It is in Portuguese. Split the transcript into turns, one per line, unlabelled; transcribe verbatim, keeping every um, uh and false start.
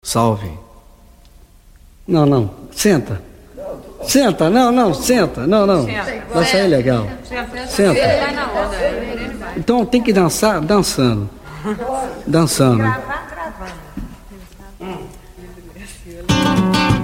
Salve. Não, não, senta. Senta, não, não, senta, não, não. Vai sair legal. Senta. Então tem que dançar dançando. Dançando.